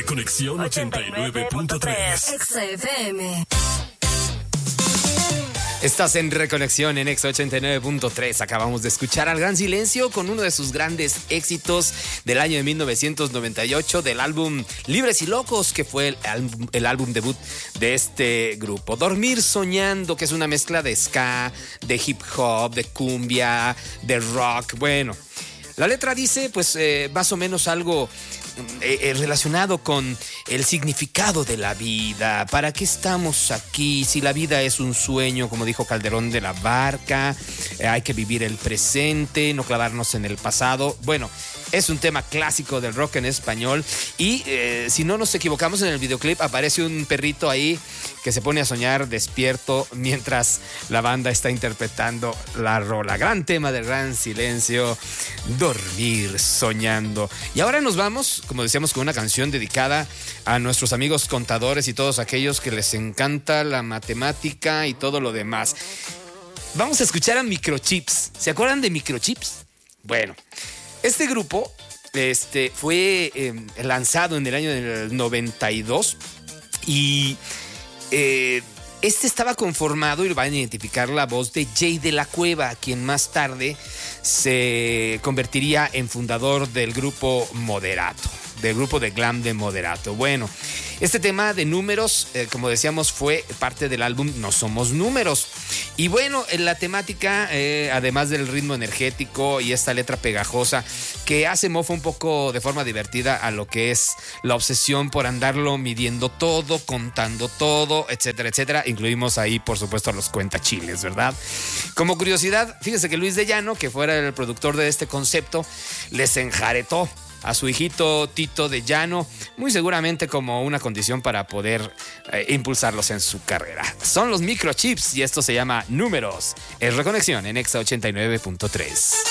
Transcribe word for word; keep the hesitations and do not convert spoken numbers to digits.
Reconexión ochenta y nueve punto tres. Exa F M. Estás en Reconexión en Exa ochenta y nueve punto tres. Acabamos de escuchar al Gran Silencio con uno de sus grandes éxitos del año de mil novecientos noventa y ocho, del álbum Libres y Locos, que fue el álbum, el álbum debut de este grupo. Dormir Soñando, que es una mezcla de ska, de hip hop, de cumbia, de rock. Bueno, la letra dice pues eh, más o menos algo Eh, relacionado con el significado de la vida. ¿Para qué estamos aquí? Si la vida es un sueño, como dijo Calderón de la Barca, eh, hay que vivir el presente, no clavarnos en el pasado. Bueno, es un tema clásico del rock en español y eh, si no nos equivocamos, en el videoclip aparece un perrito ahí que se pone a soñar despierto mientras la banda está interpretando la rola. Gran tema del Gran Silencio, Dormir Soñando. Y ahora nos vamos, como decíamos, con una canción dedicada a nuestros amigos contadores y todos aquellos que les encanta la matemática y todo lo demás. Vamos a escuchar a Microchips. ¿Se acuerdan de Microchips? Bueno, este grupo este, fue eh, lanzado en el año del noventa y dos y eh, este estaba conformado, y lo van a identificar la voz de Jay de la Cueva, quien más tarde se convertiría en fundador del grupo Moderato, del grupo de glam de Moderato. Bueno, este tema de números, eh, como decíamos, fue parte del álbum No Somos Números. Y bueno, en la temática, eh, además del ritmo energético y esta letra pegajosa, que hace mofa un poco de forma divertida a lo que es la obsesión por andarlo midiendo todo, contando todo, etcétera, etcétera. Incluimos ahí, por supuesto, a los cuentachiles, ¿verdad? Como curiosidad, fíjense que Luis de Llano, que fuera el productor de este concepto, les enjaretó a su hijito Tito de Llano, muy seguramente como una condición para poder eh, impulsarlos en su carrera. Son los Microchips y esto se llama Números. Es Reconexión en Exa ochenta y nueve punto tres.